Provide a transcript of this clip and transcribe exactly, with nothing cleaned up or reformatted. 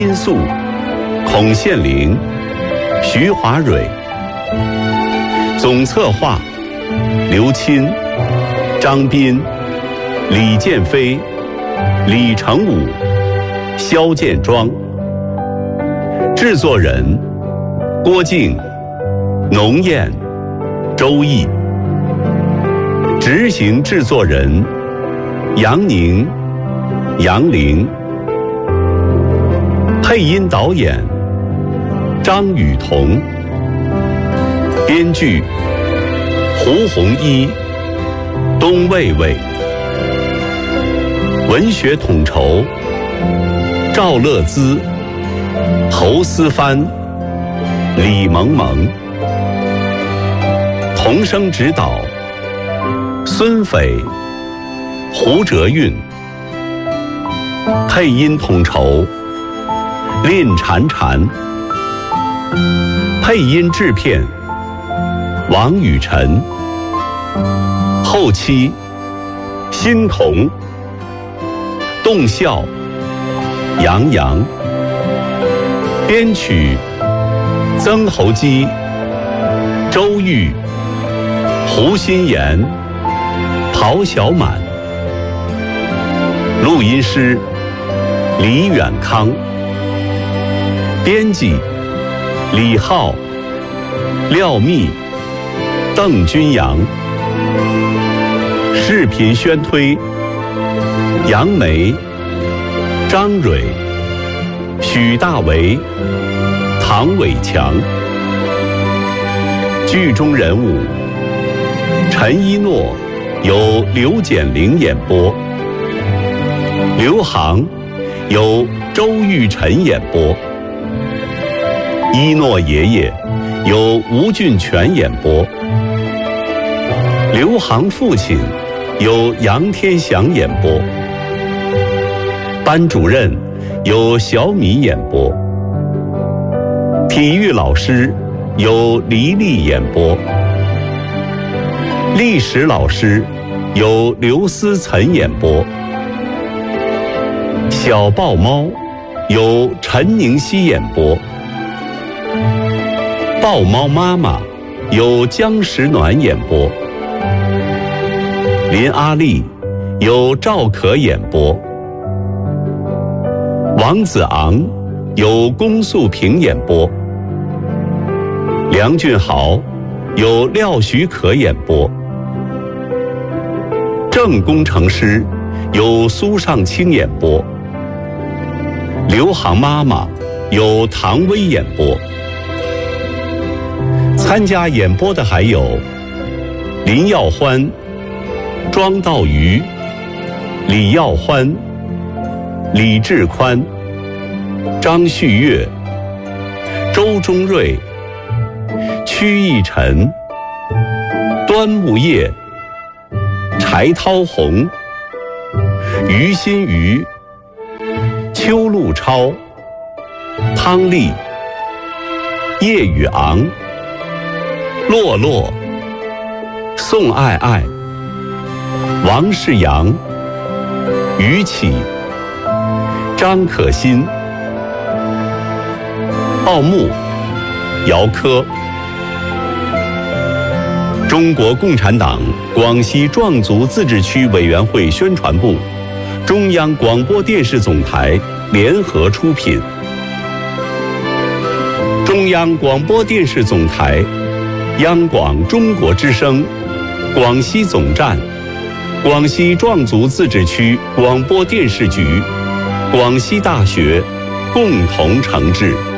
殷素、孔宪龄、徐华蕊。总策划刘钦、张斌、李建飞、李成武、肖建庄。制作人郭靖、农燕、周毅。执行制作人杨宁、杨玲。配音导演张雨桐。编剧胡红一、东卫卫。文学统筹赵乐滋、侯思帆、李萌萌。同声指导孙斐、胡哲韵。配音统筹令婵婵。配音制片王雨晨。后期欣桐、动效杨洋。编曲曾侯基、周玉、胡心妍、陶小满。录音师李远康。编辑李浩、廖密、邓君阳。视频宣推杨梅、张蕊、许大为、唐伟强。剧中人物陈一诺由刘简玲演播，刘航由周玉晨演播，一诺爷爷由吴俊全演播，刘航父亲由杨天祥演播，班主任由小米演播，体育老师由黎丽演播，历史老师由刘思岑演播，小豹猫由陈宁熙演播，豹猫妈妈由姜石暖演播，林阿丽由赵可演播，王子昂由龚素平演播，梁俊豪由廖许可演播，郑工程师由苏尚清演播，刘航妈妈由唐薇演播。参加演播的还有林耀欢、庄道瑜、李耀欢、李志宽、张旭月、周中瑞、屈义晨、端木叶、柴涛红、于新瑜、邱路超、汤丽、叶宇昂、洛洛、宋爱爱、王世阳、于启、张可欣、奥木、姚科。中国共产党广西壮族自治区委员会宣传部、中央广播电视总台联合出品。中央广播电视总台、央广中国之声、广西总站、广西壮族自治区广播电视局、广西大学共同承制。